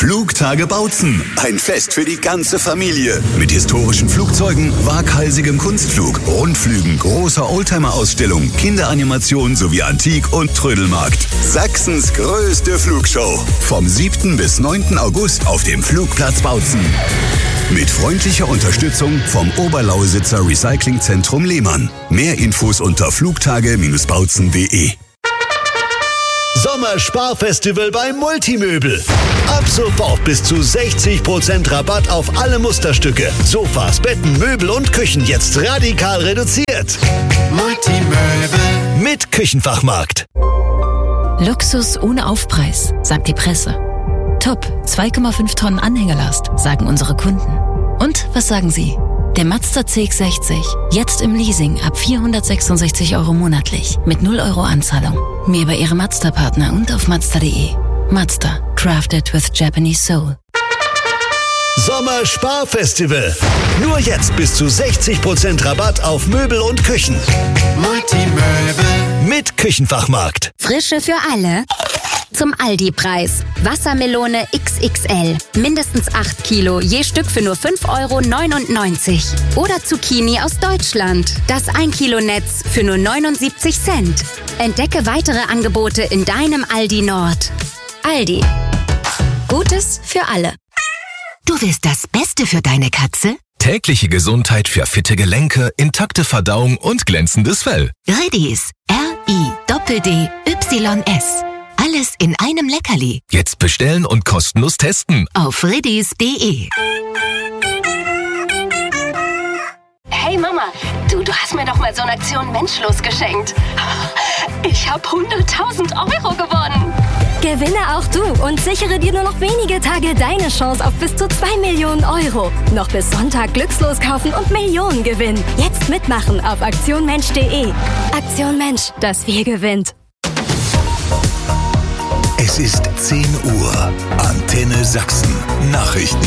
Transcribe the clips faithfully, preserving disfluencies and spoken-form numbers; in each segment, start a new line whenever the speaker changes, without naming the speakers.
Flugtage Bautzen. Ein Fest für die ganze Familie. Mit historischen Flugzeugen, waghalsigem Kunstflug, Rundflügen, großer Oldtimer-Ausstellung, Kinderanimation sowie Antik- und Trödelmarkt. Sachsens größte Flugshow. Vom siebten bis neunten August auf dem Flugplatz Bautzen. Mit freundlicher Unterstützung vom Oberlausitzer Recyclingzentrum Lehmann. Mehr Infos unter flugtage Bindestrich bautzen punkt de.
Sommersparfestival bei Multimöbel. Ab sofort bis zu sechzig Prozent Rabatt auf alle Musterstücke. Sofas, Betten, Möbel und Küchen jetzt radikal reduziert.
Multimöbel
mit Küchenfachmarkt.
Luxus ohne Aufpreis, sagt die Presse. Top, zwei Komma fünf Tonnen Anhängerlast, sagen unsere Kunden. Und was sagen Sie? Der Mazda C X sechzig, jetzt im Leasing ab vierhundertsechsundsechzig Euro monatlich, mit null Euro Anzahlung. Mehr bei Ihrem Mazda-Partner und auf mazda punkt de. Mazda, crafted with Japanese soul.
Sommersparfestival. Nur jetzt bis zu sechzig Prozent Rabatt auf Möbel und Küchen.
Multimöbel
mit Küchenfachmarkt.
Frische für alle. Zum Aldi-Preis. Wassermelone X X L. Mindestens acht Kilo, je Stück für nur fünf Euro neunundneunzig. Oder Zucchini aus Deutschland. Das ein Kilo Netz für nur neunundsiebzig Cent. Entdecke weitere Angebote in deinem Aldi Nord. Aldi. Gutes für alle.
Du willst das Beste für deine Katze?
Tägliche Gesundheit für fitte Gelenke, intakte Verdauung und glänzendes Fell.
Riddies. R I D D Y S. Alles in einem Leckerli.
Jetzt bestellen und kostenlos testen.
Auf riddies punkt de.
Hey Mama, du, du hast mir doch mal so eine Aktion Menschlos geschenkt. Ich habe hunderttausend Euro gewonnen.
Gewinne auch du und sichere dir nur noch wenige Tage deine Chance auf bis zu zwei Millionen Euro. Noch bis Sonntag glückslos kaufen und Millionen gewinnen. Jetzt mitmachen auf aktion mensch punkt de. Aktion Mensch, das Wir gewinnt.
Es ist zehn Uhr. Antenne Sachsen. Nachrichten.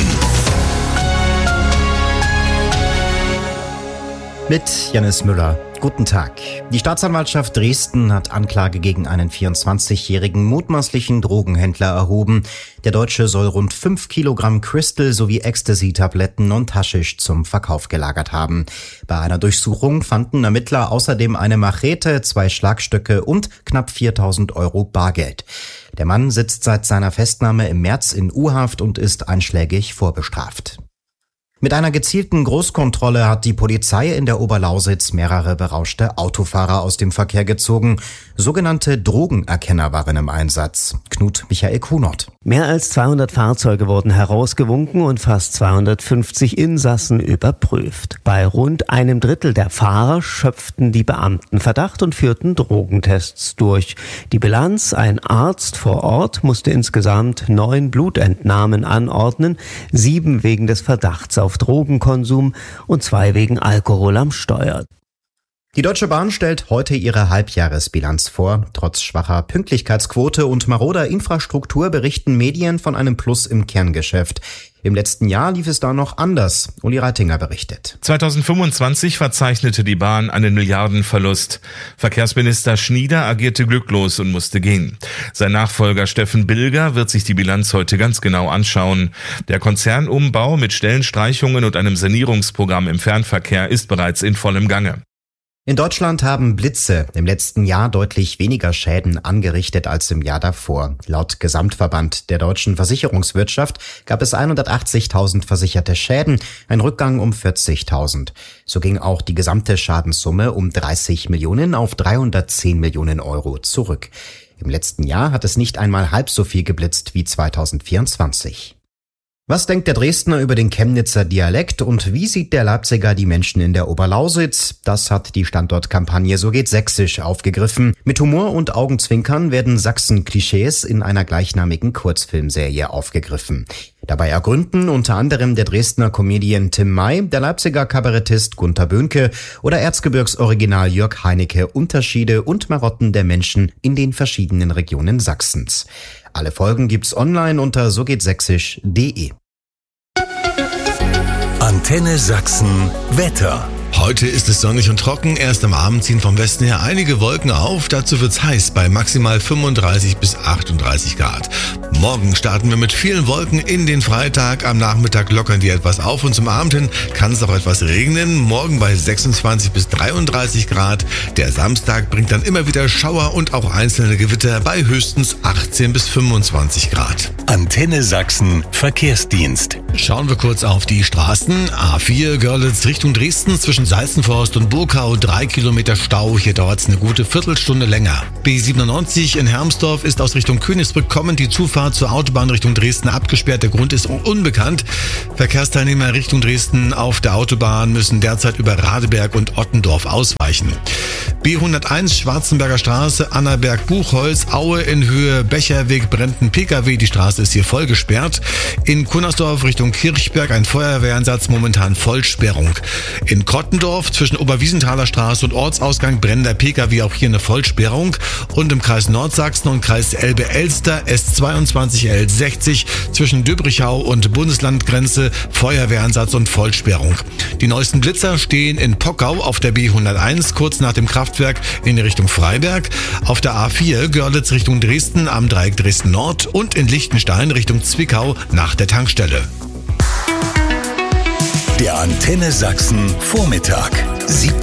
Mit Janis Müller. Guten Tag. Die Staatsanwaltschaft Dresden hat Anklage gegen einen vierundzwanzigjährigen mutmaßlichen Drogenhändler erhoben. Der Deutsche soll rund fünf Kilogramm Crystal sowie Ecstasy-Tabletten und Haschisch zum Verkauf gelagert haben. Bei einer Durchsuchung fanden Ermittler außerdem eine Machete, zwei Schlagstöcke und knapp viertausend Euro Bargeld. Der Mann sitzt seit seiner Festnahme im März in U-Haft und ist einschlägig vorbestraft. Mit einer gezielten Großkontrolle hat die Polizei in der Oberlausitz mehrere berauschte Autofahrer aus dem Verkehr gezogen. Sogenannte Drogenerkenner waren im Einsatz. Knut Michael Kunert.
Mehr als zweihundert Fahrzeuge wurden herausgewunken und fast zweihundertfünfzig Insassen überprüft. Bei rund einem Drittel der Fahrer schöpften die Beamten Verdacht und führten Drogentests durch. Die Bilanz: ein Arzt vor Ort musste insgesamt neun Blutentnahmen anordnen, sieben wegen des Verdachts auf Drogenkonsum und zwei wegen Alkohol am Steuer.
Die Deutsche Bahn stellt heute ihre Halbjahresbilanz vor. Trotz schwacher Pünktlichkeitsquote und maroder Infrastruktur berichten Medien von einem Plus im Kerngeschäft. Im letzten Jahr lief es da noch anders. Uli Reitinger berichtet.
zweitausendfünfundzwanzig verzeichnete die Bahn einen Milliardenverlust. Verkehrsminister Schnieder agierte glücklos und musste gehen. Sein Nachfolger Steffen Bilger wird sich die Bilanz heute ganz genau anschauen. Der Konzernumbau mit Stellenstreichungen und einem Sanierungsprogramm im Fernverkehr ist bereits in vollem Gange.
In Deutschland haben Blitze im letzten Jahr deutlich weniger Schäden angerichtet als im Jahr davor. Laut Gesamtverband der deutschen Versicherungswirtschaft gab es hundertachtzigtausend versicherte Schäden, ein Rückgang um vierzigtausend. So ging auch die gesamte Schadenssumme um dreißig Millionen auf dreihundertzehn Millionen Euro zurück. Im letzten Jahr hat es nicht einmal halb so viel geblitzt wie zweitausendvierundzwanzig. Was denkt der Dresdner über den Chemnitzer Dialekt und wie sieht der Leipziger die Menschen in der Oberlausitz? Das hat die Standortkampagne So geht Sächsisch aufgegriffen. Mit Humor und Augenzwinkern werden Sachsen-Klischees in einer gleichnamigen Kurzfilmserie aufgegriffen. Dabei ergründen unter anderem der Dresdner Comedian Tim May, der Leipziger Kabarettist Gunter Böhnke oder Erzgebirgsoriginal Jörg Heinecke Unterschiede und Marotten der Menschen in den verschiedenen Regionen Sachsens. Alle Folgen gibt's online unter so geht sächsisch punkt de.
Antenne Sachsen Wetter.
Heute ist es sonnig und trocken. Erst am Abend ziehen vom Westen her einige Wolken auf. Dazu wird's heiß bei maximal fünfunddreißig bis achtunddreißig Grad. Morgen starten wir mit vielen Wolken in den Freitag. Am Nachmittag lockern die etwas auf und zum Abend hin kann es auch etwas regnen. Morgen bei sechsundzwanzig bis dreiunddreißig Grad. Der Samstag bringt dann immer wieder Schauer und auch einzelne Gewitter bei höchstens achtzehn bis fünfundzwanzig Grad.
Antenne Sachsen Verkehrsdienst.
Schauen wir kurz auf die Straßen. A vier Görlitz Richtung Dresden zwischen Salzenforst und Burkau. Drei Kilometer Stau. Hier dauert es eine gute Viertelstunde länger. B siebenundneunzig in Hermsdorf ist aus Richtung Königsbrück kommend die Zufahrt zur Autobahn Richtung Dresden abgesperrt. Der Grund ist unbekannt. Verkehrsteilnehmer Richtung Dresden auf der Autobahn müssen derzeit über Radeberg und Ottendorf ausweichen. B hunderteins Schwarzenberger Straße, Annaberg-Buchholz, Aue in Höhe Becherweg brennt ein Pkw. Die Straße ist hier voll gesperrt. In Kunnersdorf Richtung Kirchberg ein Feuerwehreinsatz, momentan Vollsperrung. In Kottendorf zwischen Oberwiesenthaler Straße und Ortsausgang brennender Pkw, auch hier eine Vollsperrung. Und im Kreis Nordsachsen und Kreis Elbe-Elster S zweiundzwanzig L sechzig zwischen Döbrichau und Bundeslandgrenze Feuerwehreinsatz und Vollsperrung. Die neuesten Blitzer stehen in Pockau auf der B hunderteins kurz nach dem Kraftwerk in Richtung Freiberg, auf der A vier Görlitz Richtung Dresden am Dreieck Dresden Nord und in Lichtenstein Richtung Zwickau nach der Tankstelle.
Der Antenne Sachsen Vormittag. siebzehn